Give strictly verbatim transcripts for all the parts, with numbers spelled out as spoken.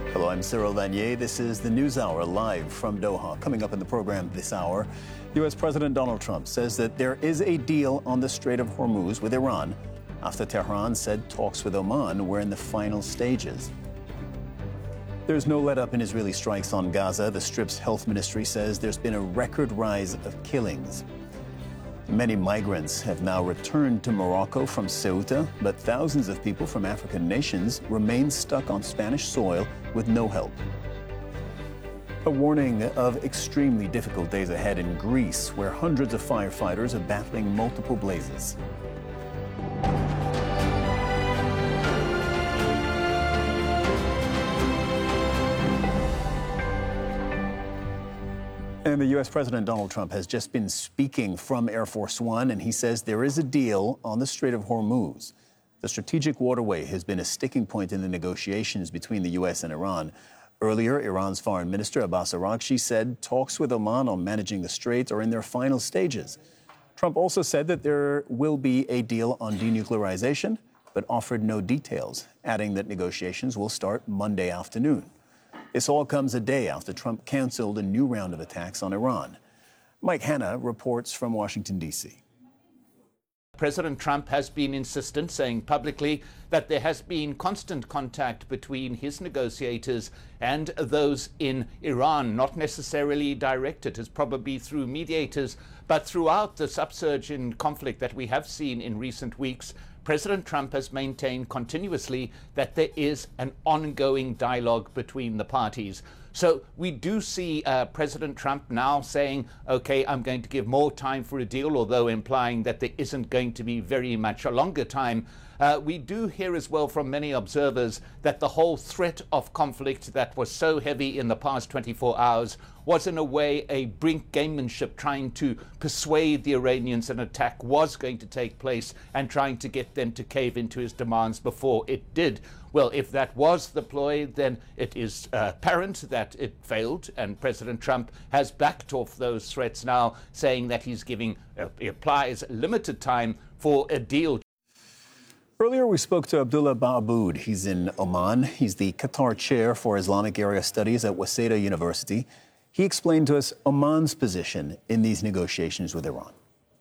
Hello, I'm Cyril Vanier. This is the NewsHour live from Doha. Coming up in the program this hour, U S President Donald Trump says that there is a deal on the Strait of Hormuz with Iran after Tehran said talks with Oman were in the final stages. There's no let-up in Israeli strikes on Gaza. The Strip's health ministry says there's been a record rise of killings. Many migrants have now returned to Morocco from Ceuta, but thousands of people from African nations remain stuck on Spanish soil with no help. A warning of extremely difficult days ahead in Greece, where hundreds of firefighters are battling multiple blazes. And the U S President Donald Trump has just been speaking from Air Force One, and he says there is a deal on the Strait of Hormuz. The strategic waterway has been a sticking point in the negotiations between the U S and Iran. Earlier, Iran's Foreign Minister Abbas Araghchi said talks with Oman on managing the strait are in their final stages. Trump also said that there will be a deal on denuclearization, but offered no details, adding that negotiations will start Monday afternoon. This all comes a day after Trump canceled a new round of attacks on Iran. Mike Hanna reports from Washington, D C President Trump has been insistent, saying publicly that there has been constant contact between his negotiators and those in Iran, not necessarily directed, as probably through mediators, but throughout this upsurge in conflict that we have seen in recent weeks. President Trump has maintained continuously that there is an ongoing dialogue between the parties. So we do see uh, President Trump now saying, OK, I'm going to give more time for a deal, although implying that there isn't going to be very much a longer time. Uh, we do hear as well from many observers that the whole threat of conflict that was so heavy in the past twenty-four hours was in a way a brink gamemanship, trying to persuade the Iranians an attack was going to take place and trying to get them to cave into his demands before it did. Well, if that was the ploy, then it is uh, apparent that it failed, and President Trump has backed off those threats now, saying that he's giving, uh, he applies limited time for a deal. Earlier, we spoke to Abdullah Baabood. He's in Oman. He's the Qatar Chair for Islamic Area Studies at Waseda University. He explained to us Oman's position in these negotiations with Iran.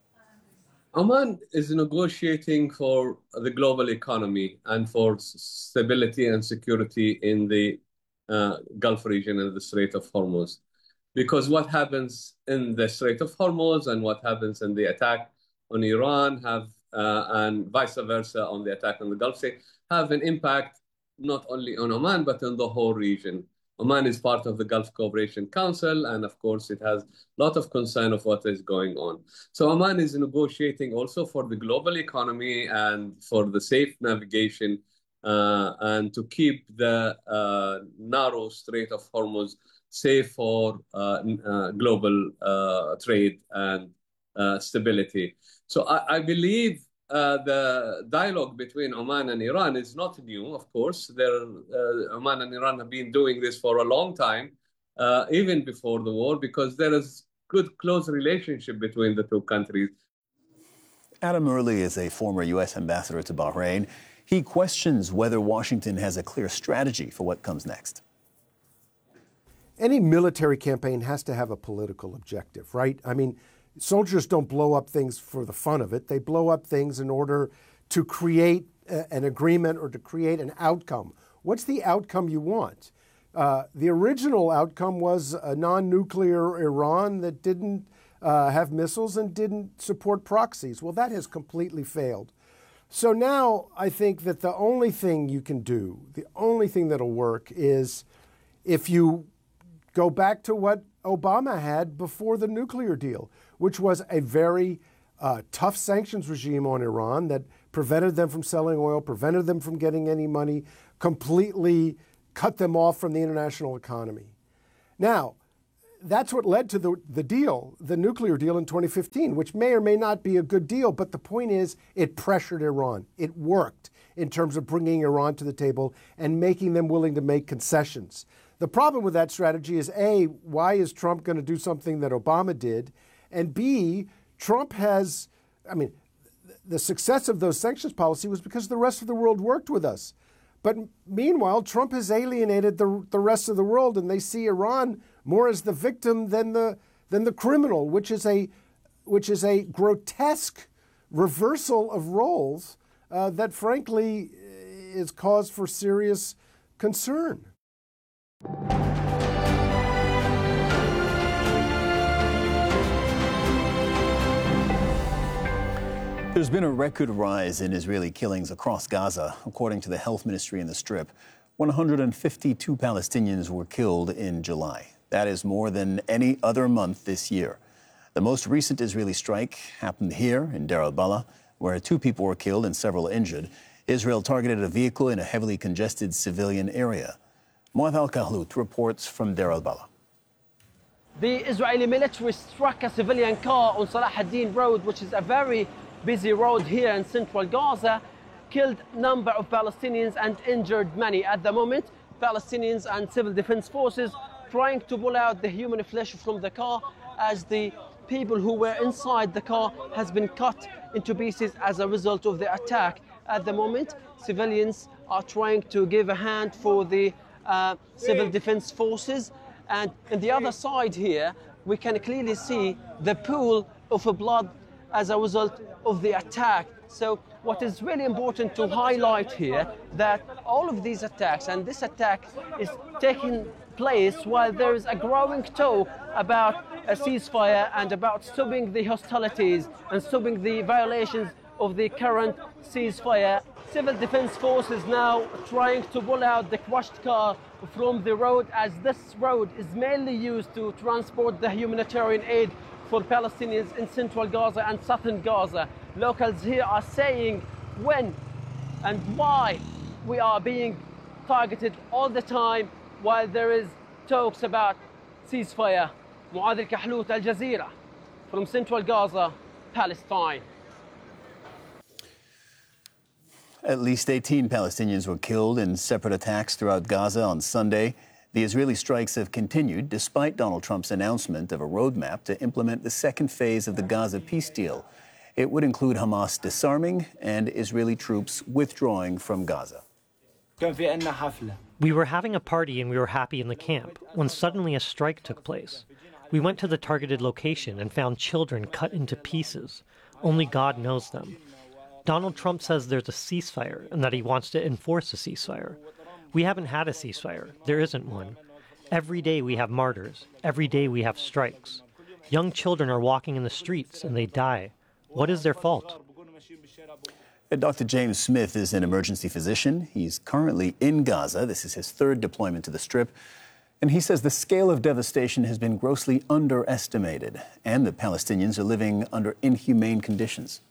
Oman is negotiating for the global economy and for stability and security in the uh, Gulf region and the Strait of Hormuz. Because what happens in the Strait of Hormuz and what happens in the attack on Iran have Uh, and vice versa on the attack on the Gulf State, have an impact not only on Oman, but on the whole region. Oman is part of the Gulf Cooperation Council, and of course it has a lot of concern of what is going on. So Oman is negotiating also for the global economy and for the safe navigation uh, and to keep the uh, narrow Strait of Hormuz safe for uh, uh, global uh, trade and uh, stability. So I, I believe uh, the dialogue between Oman and Iran is not new, of course. There, uh, Oman and Iran have been doing this for a long time, uh, even before the war, because there is good, close relationship between the two countries. Adam Early is a former U S ambassador to Bahrain. He questions whether Washington has a clear strategy for what comes next. Any military campaign has to have a political objective, right? I mean, soldiers don't blow up things for the fun of it. They blow up things in order to create a, an agreement or to create an outcome. What's the outcome you want? Uh, the original outcome was a non-nuclear Iran that didn't uh, have missiles and didn't support proxies. Well, that has completely failed. So now I think that the only thing you can do, the only thing that'll work is if you go back to what Obama had before the nuclear deal, which was a very uh, tough sanctions regime on Iran that prevented them from selling oil, prevented them from getting any money, completely cut them off from the international economy. Now, that's what led to the, the deal, the nuclear deal in twenty fifteen, which may or may not be a good deal, but the point is it pressured Iran. It worked in terms of bringing Iran to the table and making them willing to make concessions. The problem with that strategy is, A, why is Trump going to do something that Obama did? And B, Trump has, I mean, the success of those sanctions policy was because the rest of the world worked with us. But meanwhile, Trump has alienated the, the rest of the world, and they see Iran more as the victim than the than the criminal, which is a which is a grotesque reversal of roles uh, that, frankly, is cause for serious concern. There's been a record rise in Israeli killings across Gaza. According to the health ministry in the Strip, one hundred fifty-two Palestinians were killed in July. That is more than any other month this year. The most recent Israeli strike happened here in Deir al-Balah, where two people were killed and several injured. Israel targeted a vehicle in a heavily congested civilian area. Moaz Al-Kahlout reports from Deir al-Balah. The Israeli military struck a civilian car on Salah ad-Din Road, which is a very busy road here in central Gaza, killed a number of Palestinians and injured many. At the moment, Palestinians and civil defense forces trying to pull out the human flesh from the car, as the people who were inside the car has been cut into pieces as a result of the attack. At the moment, civilians are trying to give a hand for the uh, civil defense forces. And on the other side here, we can clearly see the pool of blood as a result of the attack. So what is really important to highlight here, that all of these attacks, and this attack is taking place while there is a growing talk about a ceasefire and about stopping the hostilities and stopping the violations of the current ceasefire. Civil defense forces now trying to pull out the crushed car from the road, as this road is mainly used to transport the humanitarian aid for Palestinians in central Gaza and southern Gaza. Locals here are saying when and why we are being targeted all the time while there is talks about ceasefire. Moaz Al-Kahlout, Al Jazeera, from central Gaza, Palestine. At least eighteen Palestinians were killed in separate attacks throughout Gaza on Sunday. The Israeli strikes have continued despite Donald Trump's announcement of a roadmap to implement the second phase of the Gaza peace deal. It would include Hamas disarming and Israeli troops withdrawing from Gaza. We were having a party and we were happy in the camp when suddenly a strike took place. We went to the targeted location and found children cut into pieces. Only God knows them. Donald Trump says there's a ceasefire and that he wants to enforce a ceasefire. We haven't had a ceasefire. There isn't one. Every day we have martyrs. Every day we have strikes. Young children are walking in the streets and they die. What is their fault? Doctor James Smith is an emergency physician. He's currently in Gaza. This is his third deployment to the Strip. And he says the scale of devastation has been grossly underestimated, and the Palestinians are living under inhumane conditions.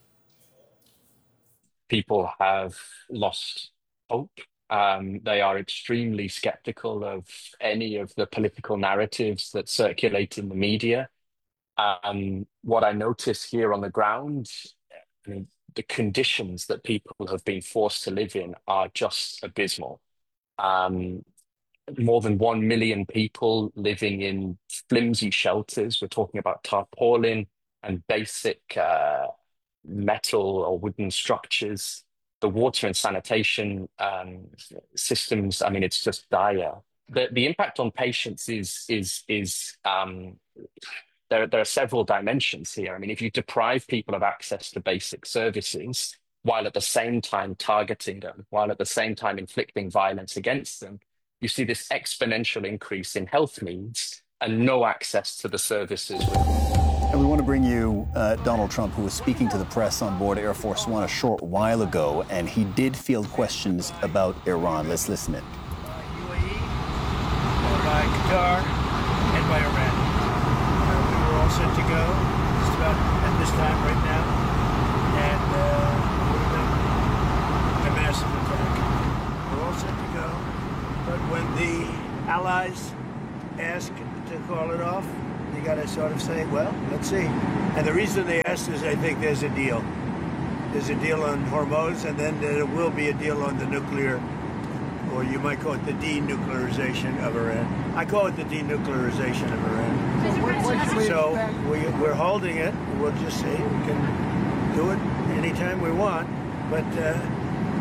People have lost hope. Um, they are extremely skeptical of any of the political narratives that circulate in the media. Um, what I notice here on the ground, I mean, the conditions that people have been forced to live in are just abysmal. Um, more than one million people living in flimsy shelters. We're talking about tarpaulin and basic uh, metal or wooden structures. The water and sanitation um, systems, I mean, it's just dire. The the impact on patients is is is um, there. There are several dimensions here. I mean, if you deprive people of access to basic services while at the same time targeting them, while at the same time inflicting violence against them, you see this exponential increase in health needs and no access to the services. And we want to bring you uh, Donald Trump, who was speaking to the press on board Air Force One a short while ago, and he did field questions about Iran. Let's listen in. By U A E, by Qatar, and by Iran. Uh, we were all set to go just about at this time right now, and uh, it would have been a massive attack. We're all set to go, but when the allies ask to call it off, you got to sort of say, well, let's see. And the reason they asked is I think there's a deal. There's a deal on Hormuz, and then there will be a deal on the nuclear, or you might call it the denuclearization of Iran. I call it the denuclearization of Iran. So we, we're holding it. We'll just see. We can do it anytime we want. But uh,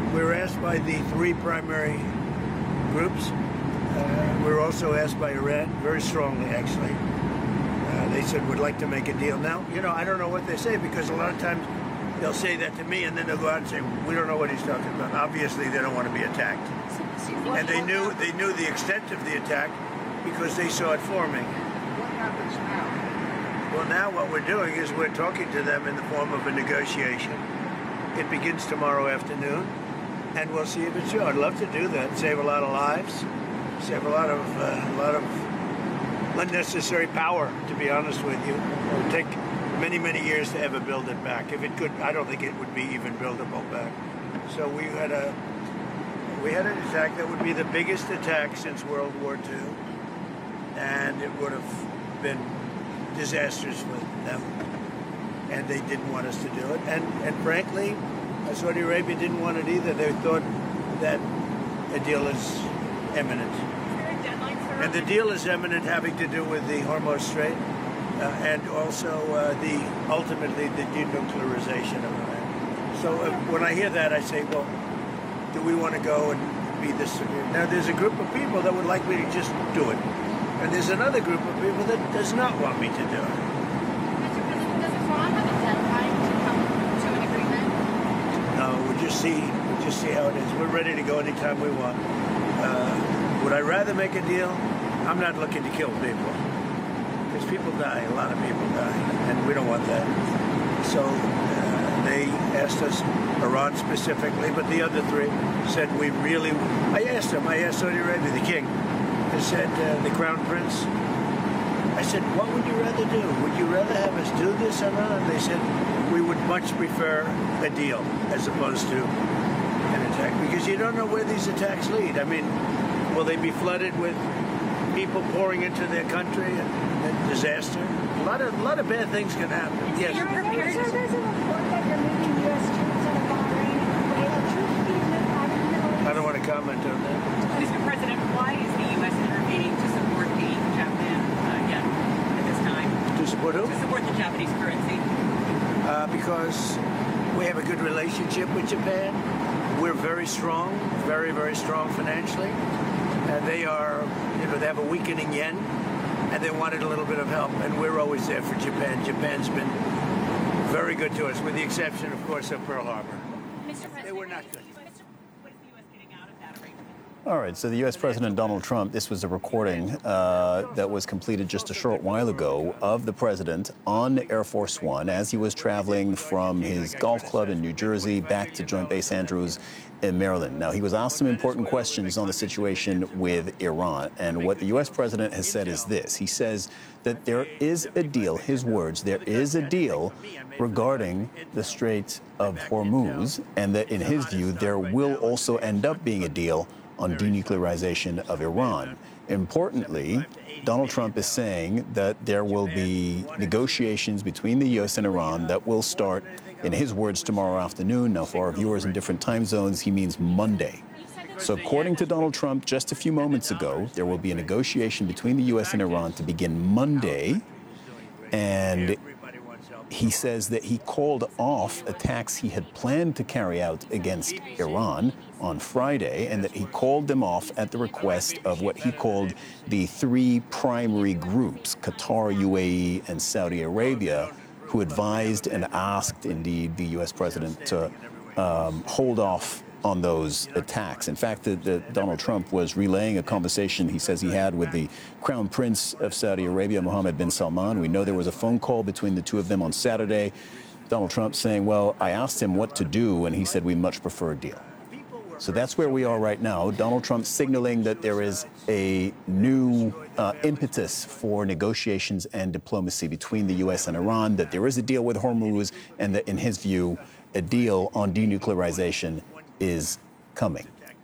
we were asked by the three primary groups. Uh, we were also asked by Iran, very strongly, actually. Uh, they said, we'd like to make a deal. Now, you know, I don't know what they say, because a lot of times they'll say that to me, and then they'll go out and say, we don't know what he's talking about. Obviously, they don't want to be attacked. And they knew they knew the extent of the attack because they saw it forming. What happens now? Well, now what we're doing is we're talking to them in the form of a negotiation. It begins tomorrow afternoon, and we'll see if it's true. I'd love to do that, save a lot of lives, save a lot of uh, a lot of unnecessary power. To be honest with you, it would take many many years to ever build it back. If it could, I don't think it would be even buildable back. So we had a we had an attack that would be the biggest attack since World War Two, and it would have been disastrous for them. And they didn't want us to do it. And and frankly, Saudi Arabia didn't want it either. They thought that a deal is imminent. And the deal is imminent, having to do with the Hormuz Strait, uh, and also uh, the ultimately the denuclearization of Iran. So uh, when I hear that, I say, well, do we want to go and be this severe? Now, there's a group of people that would like me to just do it, and there's another group of people that does not want me to do it. Mister President, does Iran have a deadline to come to an agreement? No, we'll just see. We'll just see how it is. We're ready to go anytime we want. Uh, would I rather make a deal? I'm not looking to kill people, because people die. A lot of people die, and we don't want that. So uh, they asked us, Iran specifically, but the other three said we really. I asked them. I asked Saudi Arabia, the king. I said, uh, the crown prince. I said, what would you rather do? Would you rather have us do this or not? And they said, we would much prefer a deal as opposed to an attack, because you don't know where these attacks lead. I mean, will they be flooded with people pouring into their country and, and disaster? A lot of a lot of bad things can happen. Yes. You're prepared. Sir, there's a report that you're moving U S troops out of Bahrain and Kuwait. Are troops being moved out of the Middle East? I don't want to comment on that. Mister President, why is the U S intervening to support the Japan uh, yen at this time? To support who? To support the Japanese currency. Uh, because we have a good relationship with Japan. We're very strong, very, very strong financially. And they are, you know, they have a weakening yen, and they wanted a little bit of help. And we're always there for Japan. Japan's been very good to us, with the exception, of course, of Pearl Harbor. Mister President, They were not good. What is the U S getting out of that arrangement? All right, so the U S President Donald Trump, this was a recording uh, that was completed just a short while ago of the president on Air Force One as he was traveling from his golf club in New Jersey back to Joint Base Andrews in Maryland. Now, he was asked some important questions on the situation with Iran, and what the U S president has said is this. He says that there is a deal, his words, there is a deal regarding the Strait of Hormuz, and that in his view, there will also end up being a deal on denuclearization of Iran. Importantly, Donald Trump is saying that there will be negotiations between the U S and Iran that will start, in his words, tomorrow afternoon. Now, for our viewers in different time zones, he means Monday. So according to Donald Trump, just a few moments ago, there will be a negotiation between the U S and Iran to begin Monday. And he says that he called off attacks he had planned to carry out against Iran on Friday, and that he called them off at the request of what he called the three primary groups, Qatar, U A E, and Saudi Arabia, who advised and asked, indeed, the U S president to um, hold off on those attacks. In fact, the, the Donald Trump was relaying a conversation he says he had with the Crown Prince of Saudi Arabia, Mohammed bin Salman. We know there was a phone call between the two of them on Saturday. Donald Trump saying, well, I asked him what to do, and he said we much prefer a deal. So that's where we are right now. Donald Trump signaling that there is a new uh, impetus for negotiations and diplomacy between the U S and Iran, that there is a deal with Hormuz, and that, in his view, a deal on denuclearization is coming.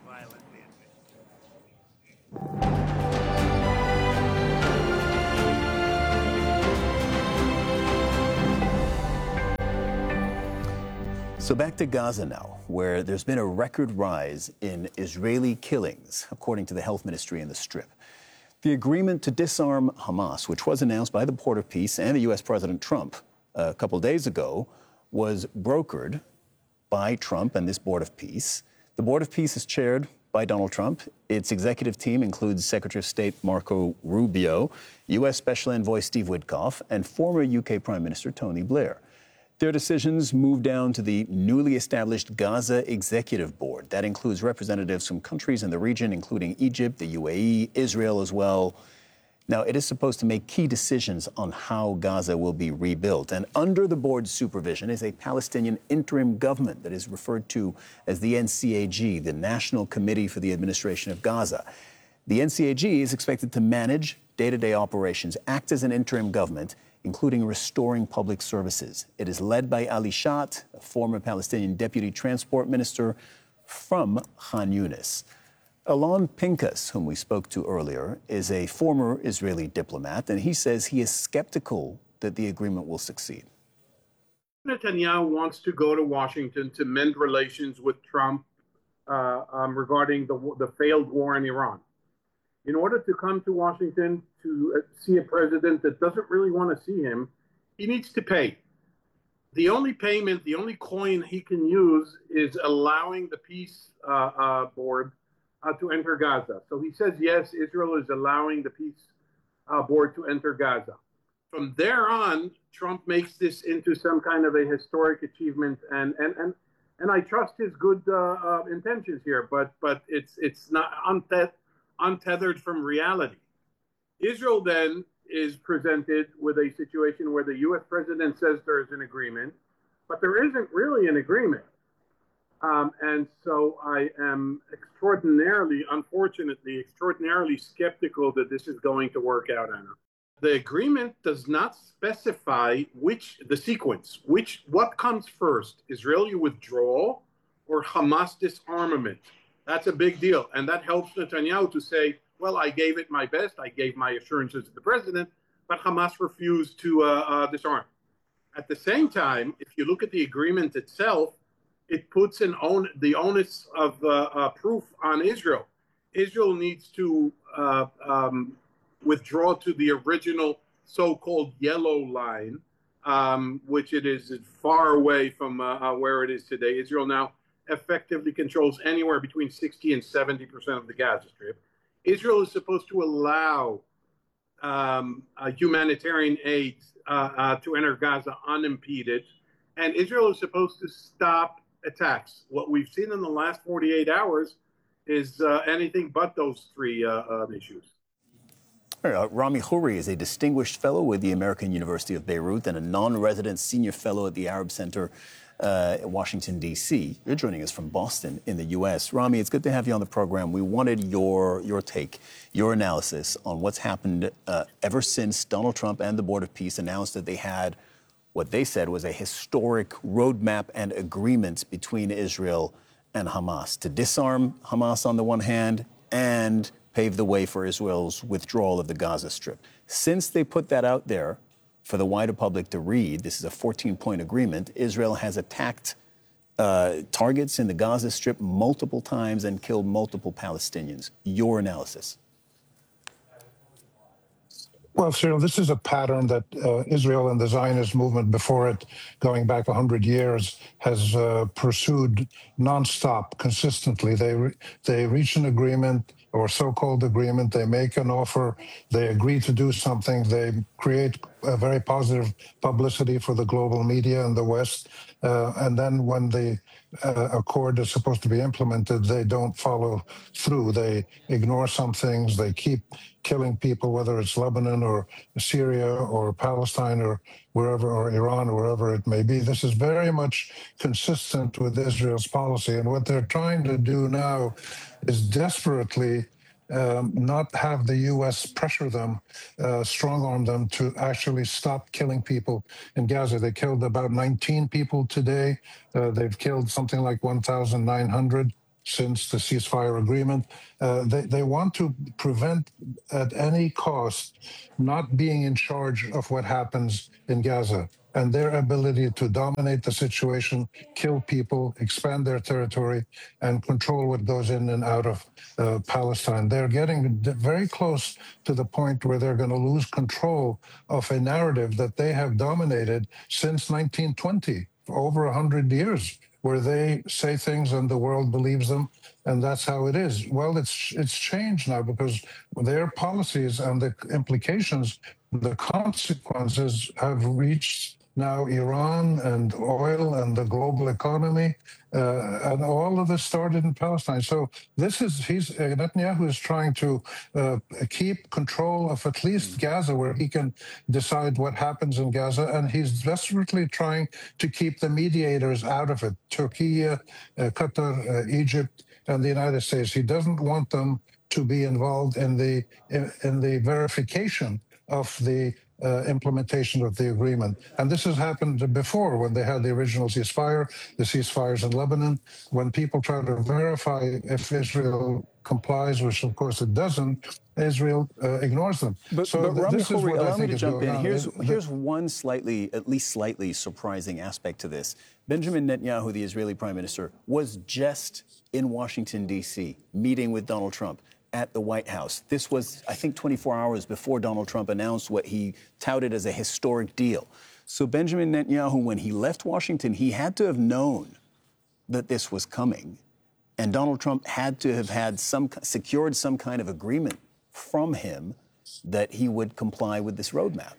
So back to Gaza now, where there's been a record rise in Israeli killings, according to the health ministry in the Strip. The agreement to disarm Hamas, which was announced by the Port of Peace and the U S President Trump a couple days ago, was brokered by Trump and this Board of Peace. The Board of Peace is chaired by Donald Trump. Its executive team includes Secretary of State Marco Rubio, U S Special Envoy Steve Witkoff, and former U K Prime Minister Tony Blair. Their decisions move down to the newly established Gaza Executive Board. That includes representatives from countries in the region, including Egypt, the U A E, Israel as well. Now, it is supposed to make key decisions on how Gaza will be rebuilt. And under the board's supervision is a Palestinian interim government that is referred to as the N C A G, the National Committee for the Administration of Gaza. The N C A G is expected to manage day-to-day operations, act as an interim government, including restoring public services. It is led by Ali Shat, a former Palestinian deputy transport minister from Khan Yunis. Alon Pinkas, whom we spoke to earlier, is a former Israeli diplomat, and he says he is skeptical that the agreement will succeed. Netanyahu wants to go to Washington to mend relations with Trump uh, um, regarding the, the failed war in Iran. In order to come to Washington to uh, see a president that doesn't really want to see him, he needs to pay. The only payment, the only coin he can use is allowing the peace uh, uh, board Uh, to enter Gaza. So he says, yes, Israel is allowing the peace uh, board to enter Gaza. From there on, Trump makes this into some kind of a historic achievement, and and and, and I trust his good uh, uh, intentions here, but but it's it's not unte- untethered from reality. Israel then is presented with a situation where the U S president says there is an agreement, but there isn't really an agreement. Um, and so I am extraordinarily, unfortunately, extraordinarily skeptical that this is going to work out, Anna. The agreement does not specify which, the sequence, which, what comes first, Israeli withdrawal or Hamas disarmament. That's a big deal. And that helps Netanyahu to say, well, I gave it my best, I gave my assurances to the president, but Hamas refused to uh, uh, disarm. At the same time, if you look at the agreement itself, it puts an own, the onus of uh, uh, proof on Israel. Israel needs to uh, um, withdraw to the original so-called yellow line, um, which it is far away from uh, uh, where it is today. Israel now effectively controls anywhere between sixty and seventy percent of the Gaza Strip. Israel is supposed to allow um, uh, humanitarian aid uh, uh, to enter Gaza unimpeded, and Israel is supposed to stop attacks. What we've seen in the last forty-eight hours is uh, anything but those three uh, uh, issues. Uh, Rami Khouri is a distinguished fellow with the American University of Beirut and a non-resident senior fellow at the Arab Center uh, in Washington, D C. You're joining us from Boston in the U S. Rami, it's good to have you on the program. We wanted your, your take, your analysis on what's happened uh, ever since Donald Trump and the Board of Peace announced that they had what they said was a historic roadmap and agreement between Israel and Hamas to disarm Hamas on the one hand and pave the way for Israel's withdrawal of the Gaza Strip. Since they put that out there for the wider public to read, this is a fourteen-point agreement, Israel has attacked uh, targets in the Gaza Strip multiple times and killed multiple Palestinians. Your analysis? Well, Cyril, this is a pattern that uh, Israel and the Zionist movement before it, going back one hundred years, has uh, pursued nonstop, consistently. They re- they reach an agreement or so-called agreement. They make an offer. They agree to do something. They create a very positive publicity for the global media in the West. Uh, and then when the uh, accord is supposed to be implemented, they don't follow through. They ignore some things. They keep killing people, whether it's Lebanon or Syria or Palestine or wherever, or Iran or wherever it may be. This is very much consistent with Israel's policy. And what they're trying to do now is desperately um, not have the U S pressure them, uh, strong-arm them to actually stop killing people in Gaza. They killed about nineteen people today. Uh, they've killed something like one thousand nine hundred since the ceasefire agreement. Uh, they, they want to prevent at any cost not being in charge of what happens in Gaza. And their ability to dominate the situation, kill people, expand their territory, and control what goes in and out of uh, Palestine. They're getting very close to the point where they're going to lose control of a narrative that they have dominated since nineteen twenty, for over one hundred years. where they say things and the world believes them, and that's how it is. Well, it's it's changed now because their policies and the implications, the consequences have reached now Iran and oil and the global economy, uh, and all of this started in Palestine. So this is, he's, uh, Netanyahu is trying to uh, keep control of at least Gaza, where he can decide what happens in Gaza, and he's desperately trying to keep the mediators out of it, Turkey, uh, Qatar, uh, Egypt, and the United States. He doesn't want them to be involved in the, in, in the verification of the Uh, implementation of the agreement. And this has happened before when they had the original ceasefire, the ceasefires in Lebanon. When people try to verify if Israel complies, which of course it doesn't, Israel uh, ignores them. But, so but th- Rami this is Khouri, what I allow me think to is jump going in. on. Here's, It- here's one slightly, at least slightly surprising aspect to this. Benjamin Netanyahu, the Israeli prime minister, was just in Washington, D C, meeting with Donald Trump at the White House. This was, I think, twenty-four hours before Donald Trump announced what he touted as a historic deal. So Benjamin Netanyahu, when he left Washington, he had to have known that this was coming. And Donald Trump had to have had some, secured some kind of agreement from him that he would comply with this roadmap.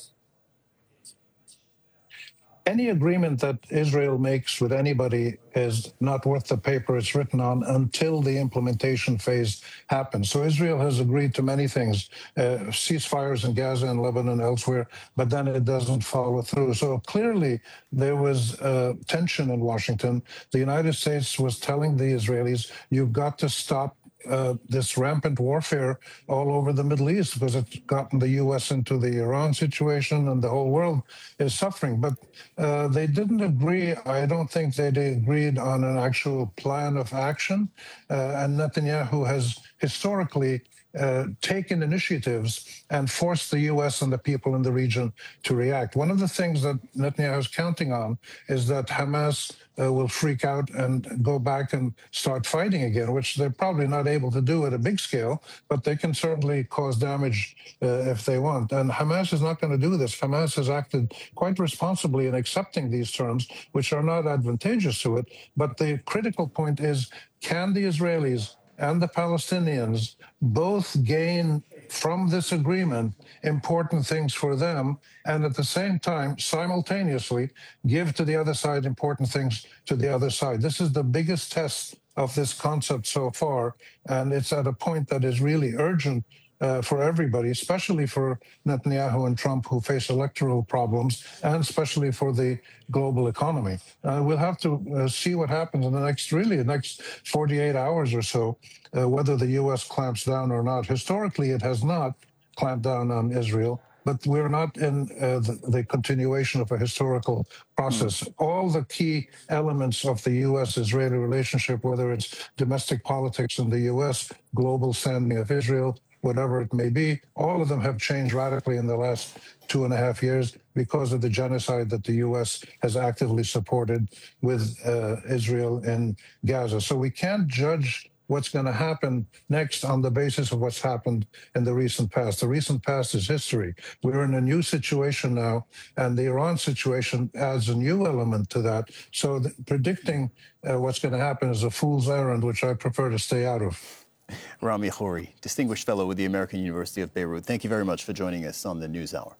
Any agreement that Israel makes with anybody is not worth the paper it's written on until the implementation phase happens. So Israel has agreed to many things, uh, ceasefires in Gaza and Lebanon and elsewhere, but then it doesn't follow through. So clearly there was uh, tension in Washington. The United States was telling the Israelis, you've got to stop Uh, this rampant warfare all over the Middle East, because it's gotten the U S into the Iran situation and the whole world is suffering. But uh, they didn't agree. I don't think they agreed on an actual plan of action. Uh, and Netanyahu has historically uh, taken initiatives and forced the U S and the people in the region to react. One of the things that Netanyahu is counting on is that Hamas Uh, will freak out and go back and start fighting again, which they're probably not able to do at a big scale, but they can certainly cause damage uh, if they want. And Hamas is not going to do this. Hamas has acted quite responsibly in accepting these terms, which are not advantageous to it. But the critical point is, can the Israelis and the Palestinians both gain from this agreement important things for them, and at the same time, simultaneously, give to the other side important things to the other side. This is the biggest test of this concept so far, and it's at a point that is really urgent uh, for everybody, especially for Netanyahu and Trump, who face electoral problems, and especially for the global economy. Uh, we'll have to uh, see what happens in the next, really, the next forty-eight hours or so, uh, whether the U S clamps down or not. Historically, it has not clamped down on Israel, but we're not in uh, the, the continuation of a historical process. Mm. All the key elements of the U S-Israeli relationship, whether it's domestic politics in the U S, global standing of Israel, whatever it may be, all of them have changed radically in the last two and a half years because of the genocide that the U S has actively supported with uh, Israel in Gaza. So we can't judge what's going to happen next on the basis of what's happened in the recent past. The recent past is history. We're in a new situation now, and the Iran situation adds a new element to that. So the, predicting uh, what's going to happen is a fool's errand, which I prefer to stay out of. Rami Khouri, Distinguished Fellow with the American University of Beirut, thank you very much for joining us on the NewsHour.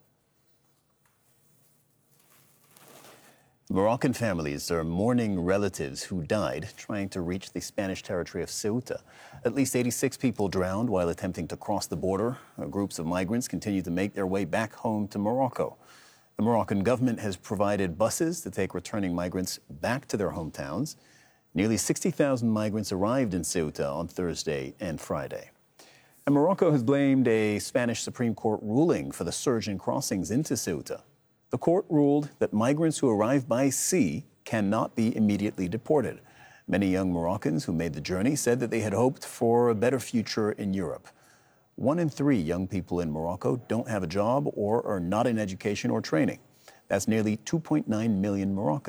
Moroccan families are mourning relatives who died trying to reach the Spanish territory of Ceuta. At least eighty-six people drowned while attempting to cross the border. Groups of migrants continue to make their way back home to Morocco. The Moroccan government has provided buses to take returning migrants back to their hometowns. Nearly sixty thousand migrants arrived in Ceuta on Thursday and Friday. And Morocco has blamed a Spanish Supreme Court ruling for the surge in crossings into Ceuta. The court ruled that migrants who arrive by sea cannot be immediately deported. Many young Moroccans who made the journey said that they had hoped for a better future in Europe. One in three young people in Morocco don't have a job or are not in education or training. That's nearly two point nine million Moroccans.